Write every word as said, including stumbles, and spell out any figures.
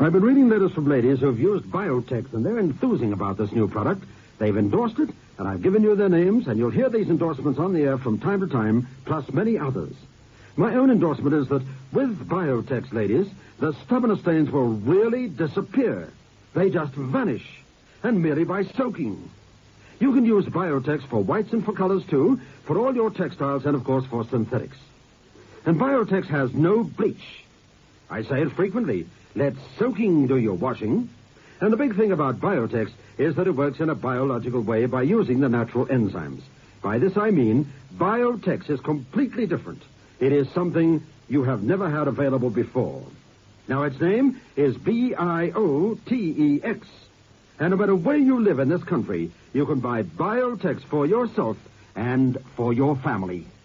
I've been reading letters from ladies who've used Biotex, and they're enthusing about this new product. They've endorsed it, and I've given you their names, and you'll hear these endorsements on the air from time to time, plus many others. My own endorsement is that with Biotex, ladies, the stubborn stains will really disappear. They just vanish, and merely by soaking. You can use Biotex for whites and for colors, too, for all your textiles and, of course, for synthetics. And Biotex has no bleach. I say it frequently. Let soaking do your washing. And the big thing about Biotex is that it works in a biological way by using the natural enzymes. By this I mean Biotex is completely different. It is something you have never had available before. Now, its name is B I O T E X. And no matter where you live in this country, you can buy Biotex for yourself and for your family.